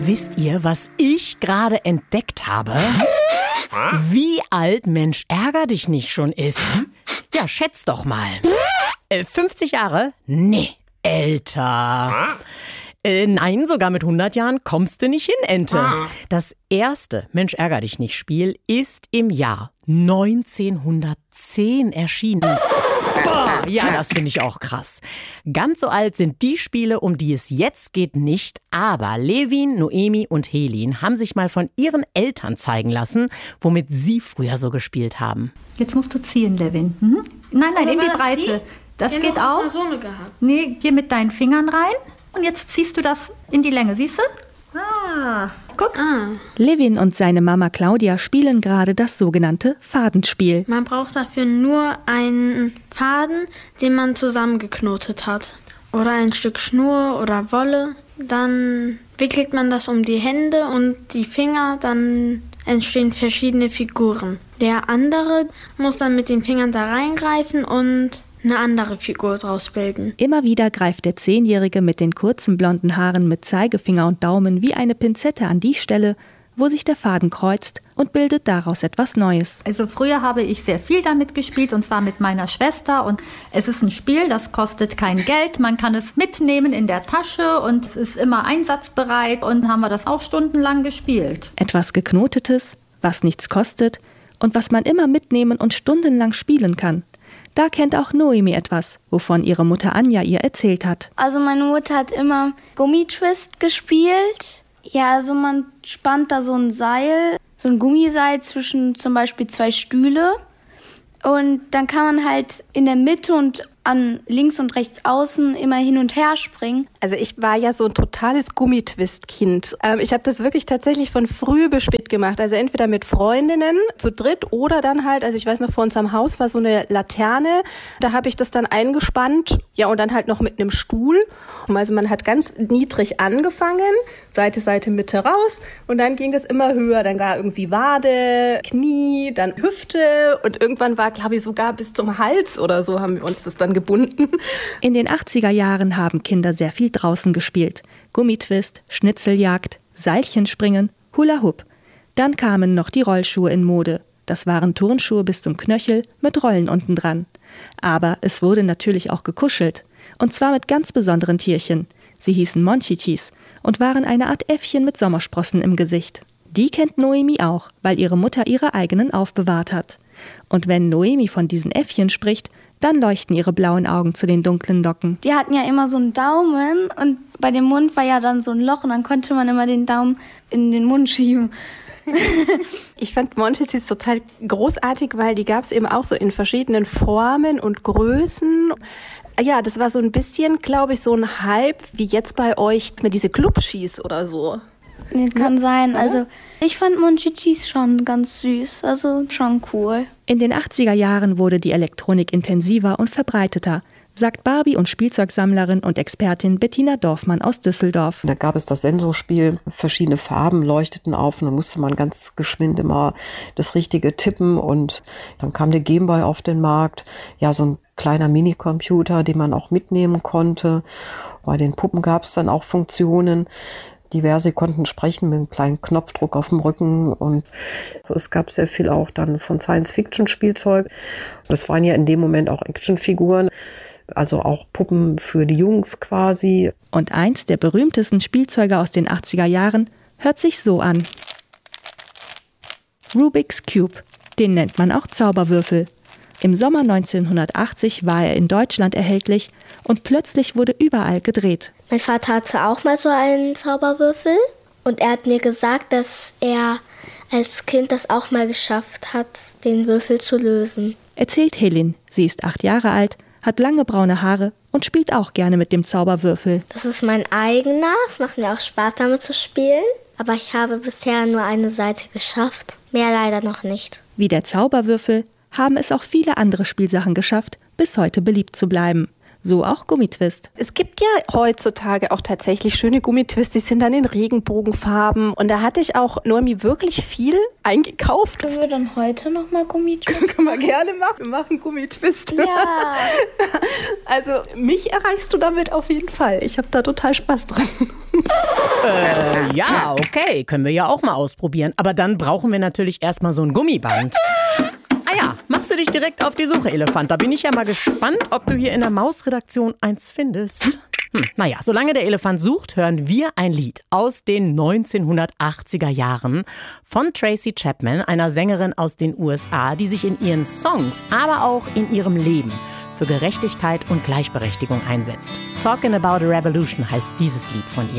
Wisst ihr, was ich gerade entdeckt habe? Wie alt Mensch ärger dich nicht schon ist? Ja, schätz doch mal. 50 Jahre? Nee, älter. Nein, sogar mit 100 Jahren kommst du nicht hin, Ente. Das erste Mensch ärger dich nicht Spiel ist im Jahr 1910 erschienen. Boah, ja, das finde ich auch krass. Ganz so alt sind die Spiele, um die es jetzt geht, nicht. Aber Levin, Noemi und Helin haben sich mal von ihren Eltern zeigen lassen, womit sie früher so gespielt haben. Jetzt musst du ziehen, Levin. Mhm. Nein, in die Breite. Das geht auch. So eine gehabt. Nee, hier mit deinen Fingern rein. Und jetzt ziehst du das in die Länge, siehst du? Guck. Levin und seine Mama Claudia spielen gerade das sogenannte Fadenspiel. Man braucht dafür nur einen Faden, den man zusammengeknotet hat. Oder ein Stück Schnur oder Wolle. Dann wickelt man das um die Hände und die Finger, dann entstehen verschiedene Figuren. Der andere muss dann mit den Fingern da reingreifen und eine andere Figur draus bilden. Immer wieder greift der 10-Jährige mit den kurzen blonden Haaren mit Zeigefinger und Daumen wie eine Pinzette an die Stelle, wo sich der Faden kreuzt und bildet daraus etwas Neues. Also früher habe ich sehr viel damit gespielt und zwar mit meiner Schwester und es ist ein Spiel, das kostet kein Geld, man kann es mitnehmen in der Tasche und es ist immer einsatzbereit und haben wir das auch stundenlang gespielt. Etwas Geknotetes, was nichts kostet und was man immer mitnehmen und stundenlang spielen kann. Da kennt auch Noemi etwas, wovon ihre Mutter Anja ihr erzählt hat. Also meine Mutter hat immer Gummitwist gespielt. Ja, also man spannt da so ein Seil, so ein Gummiseil zwischen zum Beispiel 2 Stühle. Und dann kann man halt in der Mitte und an links und rechts außen immer hin und her springen. Also ich war ja so ein totales Gummitwist-Kind. Ich habe das wirklich tatsächlich von früh bis spät gemacht. Also entweder mit Freundinnen zu dritt oder dann halt, also ich weiß noch, vor unserem Haus war so eine Laterne. Da habe ich das dann eingespannt. Ja, und dann halt noch mit einem Stuhl. Also man hat ganz niedrig angefangen, Seite, Mitte raus. Und dann ging das immer höher. Dann war irgendwie Wade, Knie, dann Hüfte. Und irgendwann war, glaube ich, sogar bis zum Hals oder so haben wir uns das dann gebunden. In den 80er Jahren haben Kinder sehr viel draußen gespielt. Gummitwist, Schnitzeljagd, Seilchenspringen, Hula Hoop. Dann kamen noch die Rollschuhe in Mode. Das waren Turnschuhe bis zum Knöchel mit Rollen unten dran. Aber es wurde natürlich auch gekuschelt. Und zwar mit ganz besonderen Tierchen. Sie hießen Monchichis und waren eine Art Äffchen mit Sommersprossen im Gesicht. Die kennt Noemi auch, weil ihre Mutter ihre eigenen aufbewahrt hat. Und wenn Noemi von diesen Äffchen spricht, dann leuchten ihre blauen Augen zu den dunklen Locken. Die hatten ja immer so einen Daumen und bei dem Mund war ja dann so ein Loch und dann konnte man immer den Daumen in den Mund schieben. Ich fand Monchichis total großartig, weil die gab es eben auch so in verschiedenen Formen und Größen. Ja, das war so ein bisschen, glaube ich, so ein Hype, wie jetzt bei euch mit diese Clubschis oder so. Kann sein. Also ich fand Monchichis schon ganz süß, also schon cool. In den 80er Jahren wurde die Elektronik intensiver und verbreiteter, sagt Barbie- und Spielzeugsammlerin und Expertin Bettina Dorfmann aus Düsseldorf. Da gab es das Sensorspiel, verschiedene Farben leuchteten auf und dann musste man ganz geschwind immer das Richtige tippen und dann kam der Game Boy auf den Markt. Ja, so ein kleiner Minicomputer, den man auch mitnehmen konnte. Bei den Puppen gab es dann auch Funktionen. Diverse konnten sprechen mit einem kleinen Knopfdruck auf dem Rücken und es gab sehr viel auch dann von Science-Fiction-Spielzeug. Das waren ja in dem Moment auch Actionfiguren, also auch Puppen für die Jungs quasi. Und eins der berühmtesten Spielzeuge aus den 80er Jahren hört sich so an. Rubik's Cube, den nennt man auch Zauberwürfel. Im Sommer 1980 war er in Deutschland erhältlich und plötzlich wurde überall gedreht. Mein Vater hatte auch mal so einen Zauberwürfel und er hat mir gesagt, dass er als Kind das auch mal geschafft hat, den Würfel zu lösen. Erzählt Helin. Sie ist 8 Jahre alt, hat lange braune Haare und spielt auch gerne mit dem Zauberwürfel. Das ist mein eigener, es macht mir auch Spaß damit zu spielen, aber ich habe bisher nur eine Seite geschafft, mehr leider noch nicht. Wie der Zauberwürfel haben es auch viele andere Spielsachen geschafft, bis heute beliebt zu bleiben. So auch Gummitwist. Es gibt ja heutzutage auch tatsächlich schöne Gummitwists, die sind dann in Regenbogenfarben. Und da hatte ich auch, Noemi, wirklich viel eingekauft. Können wir dann heute nochmal Gummitwist? Können wir gerne machen. Wir machen Gummitwist. Ja. Also mich erreichst du damit auf jeden Fall. Ich habe da total Spaß dran. Ja, okay, können wir ja auch mal ausprobieren. Aber dann brauchen wir natürlich erstmal so ein Gummiband. Ah ja, machst du dich direkt auf die Suche, Elefant. Da bin ich ja mal gespannt, ob du hier in der Mausredaktion eins findest. Naja, solange der Elefant sucht, hören wir ein Lied aus den 1980er Jahren von Tracy Chapman, einer Sängerin aus den USA, die sich in ihren Songs, aber auch in ihrem Leben für Gerechtigkeit und Gleichberechtigung einsetzt. Talking About a Revolution heißt dieses Lied von ihr.